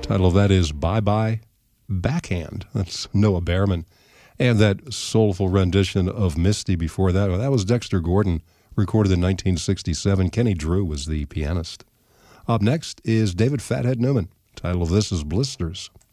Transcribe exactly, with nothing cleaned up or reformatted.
Title of that is Bye Bye Backhand. That's Noah Behrman. And that soulful rendition of Misty before that, well, that was Dexter Gordon, recorded in nineteen sixty-seven. Kenny Drew was the pianist. Up next is David Fathead Newman. Title of this is Blisters.